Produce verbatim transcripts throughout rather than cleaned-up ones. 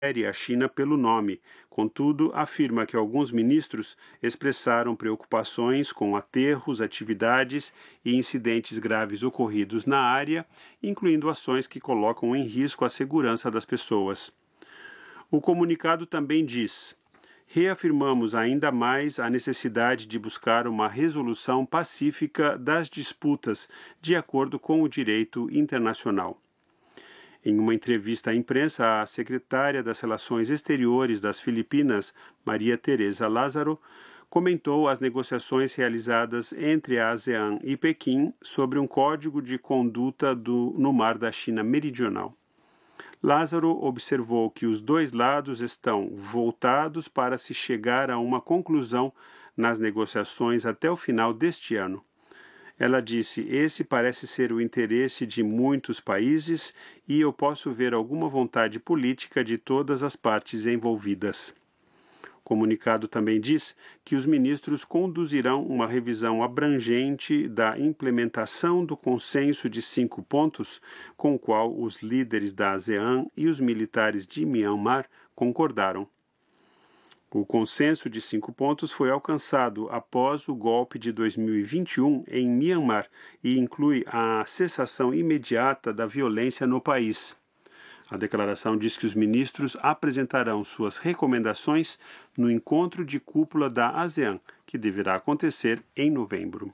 a China pelo nome, contudo, afirma que alguns ministros expressaram preocupações com aterros, atividades e incidentes graves ocorridos na área, incluindo ações que colocam em risco a segurança das pessoas. O comunicado também diz: reafirmamos ainda mais a necessidade de buscar uma resolução pacífica das disputas de acordo com o direito internacional. Em uma entrevista à imprensa, a secretária das Relações Exteriores das Filipinas, Maria Teresa Lázaro, comentou as negociações realizadas entre a ASEAN e Pequim sobre um código de conduta do, no Mar da China Meridional. Lázaro observou que os dois lados estão voltados para se chegar a uma conclusão nas negociações até o final deste ano. Ela disse: esse parece ser o interesse de muitos países e eu posso ver alguma vontade política de todas as partes envolvidas. O comunicado também diz que os ministros conduzirão uma revisão abrangente da implementação do consenso de cinco pontos com o qual os líderes da ASEAN e os militares de Myanmar concordaram. O consenso de cinco pontos foi alcançado após o golpe de dois mil e vinte e um em Myanmar e inclui a cessação imediata da violência no país. A declaração diz que os ministros apresentarão suas recomendações no encontro de cúpula da ASEAN, que deverá acontecer em novembro.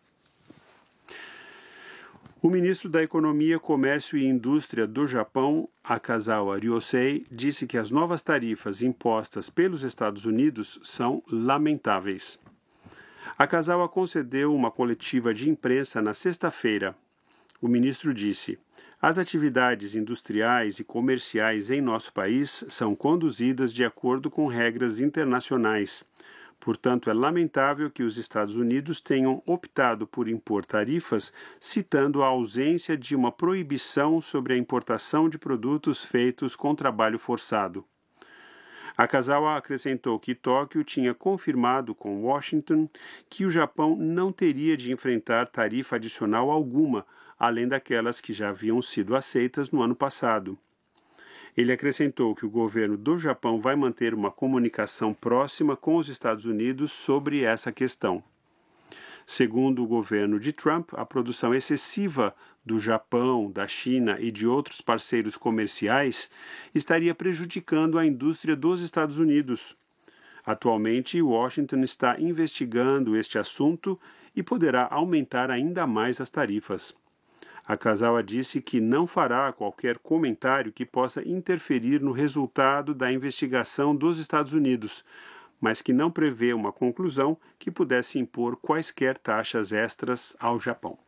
O ministro da Economia, Comércio e Indústria do Japão, Akazawa Ryosei, disse que as novas tarifas impostas pelos Estados Unidos são lamentáveis. Akazawa concedeu uma coletiva de imprensa na sexta-feira. O ministro disse: as atividades industriais e comerciais em nosso país são conduzidas de acordo com regras internacionais. Portanto, é lamentável que os Estados Unidos tenham optado por impor tarifas, citando a ausência de uma proibição sobre a importação de produtos feitos com trabalho forçado. Akazawa acrescentou que Tóquio tinha confirmado com Washington que o Japão não teria de enfrentar tarifa adicional alguma, além daquelas que já haviam sido aceitas no ano passado. Ele acrescentou que o governo do Japão vai manter uma comunicação próxima com os Estados Unidos sobre essa questão. Segundo o governo de Trump, a produção excessiva do Japão, da China e de outros parceiros comerciais estaria prejudicando a indústria dos Estados Unidos. Atualmente, Washington está investigando este assunto e poderá aumentar ainda mais as tarifas. Akazawa disse que não fará qualquer comentário que possa interferir no resultado da investigação dos Estados Unidos, mas que não prevê uma conclusão que pudesse impor quaisquer taxas extras ao Japão.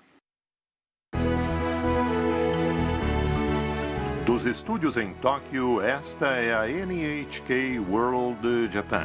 Dos estúdios em Tóquio, esta é a N H K World Japan.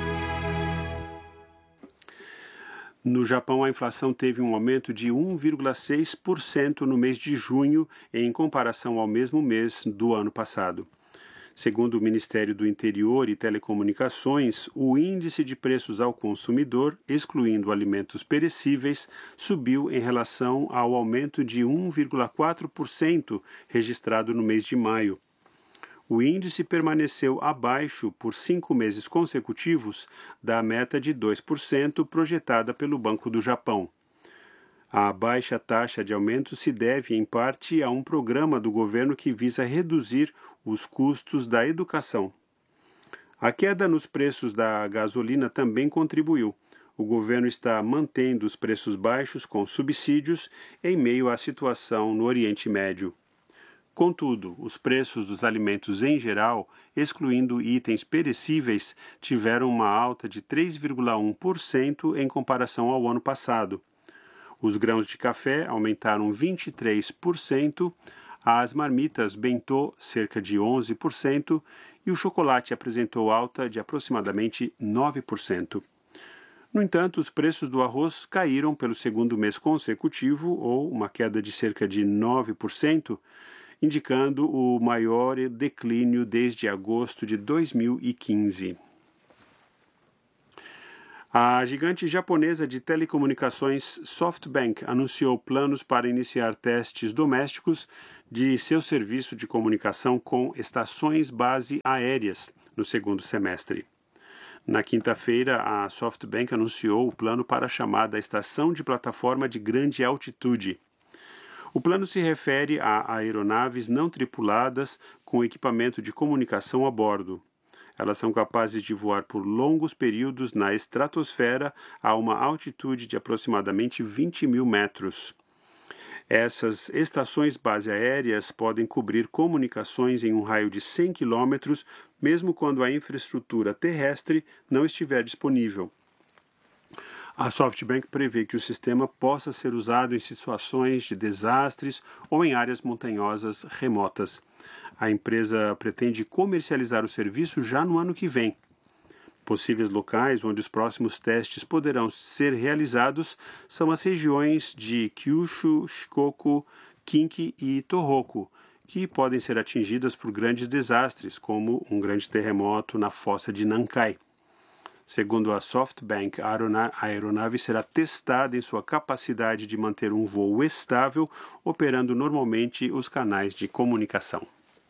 No Japão, a inflação teve um aumento de um vírgula seis por cento no mês de junho, em comparação ao mesmo mês do ano passado. Segundo o Ministério do Interior e Telecomunicações, o índice de preços ao consumidor, excluindo alimentos perecíveis, subiu em relação ao aumento de um vírgula quatro por cento registrado no mês de maio. O índice permaneceu abaixo por cinco meses consecutivos da meta de dois por cento projetada pelo Banco do Japão. A baixa taxa de aumento se deve, em parte, a um programa do governo que visa reduzir os custos da educação. A queda nos preços da gasolina também contribuiu. O governo está mantendo os preços baixos com subsídios em meio à situação no Oriente Médio. Contudo, os preços dos alimentos em geral, excluindo itens perecíveis, tiveram uma alta de três vírgula um por cento em comparação ao ano passado. Os grãos de café aumentaram vinte e três por cento, as marmitas bentô cerca de onze por cento e o chocolate apresentou alta de aproximadamente nove por cento. No entanto, os preços do arroz caíram pelo segundo mês consecutivo, ou uma queda de cerca de nove por cento, indicando o maior declínio desde agosto de dois mil e quinze. A gigante japonesa de telecomunicações SoftBank anunciou planos para iniciar testes domésticos de seu serviço de comunicação com estações base aéreas no segundo semestre. Na quinta-feira, a SoftBank anunciou o plano para a chamada Estação de Plataforma de Grande Altitude. O plano se refere a aeronaves não tripuladas com equipamento de comunicação a bordo. Elas são capazes de voar por longos períodos na estratosfera a uma altitude de aproximadamente vinte mil metros. Essas estações base aéreas podem cobrir comunicações em um raio de cem quilômetros, mesmo quando a infraestrutura terrestre não estiver disponível. A SoftBank prevê que o sistema possa ser usado em situações de desastres ou em áreas montanhosas remotas. A empresa pretende comercializar o serviço já no ano que vem. Possíveis locais onde os próximos testes poderão ser realizados são as regiões de Kyushu, Shikoku, Kinki e Tohoku, que podem ser atingidas por grandes desastres, como um grande terremoto na fossa de Nankai. Segundo a SoftBank, a aeronave será testada em sua capacidade de manter um voo estável, operando normalmente os canais de comunicação.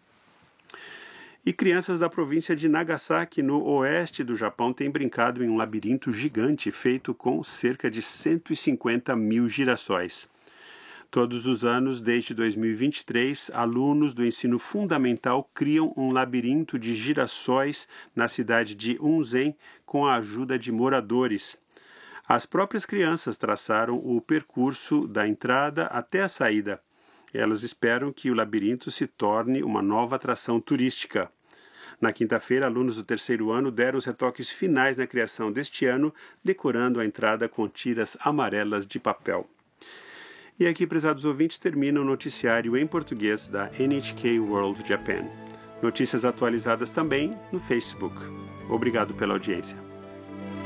E crianças da província de Nagasaki, no oeste do Japão, têm brincado em um labirinto gigante feito com cerca de cento e cinquenta mil girassóis. Todos os anos, desde dois mil e vinte e três, alunos do ensino fundamental criam um labirinto de girassóis na cidade de Unzen com a ajuda de moradores. As próprias crianças traçaram o percurso da entrada até a saída. Elas esperam que o labirinto se torne uma nova atração turística. Na quinta-feira, alunos do terceiro ano deram os retoques finais na criação deste ano, decorando a entrada com tiras amarelas de papel. E aqui, prezados ouvintes, termina o noticiário em português da N H K World Japan. Notícias atualizadas também no Facebook. Obrigado pela audiência.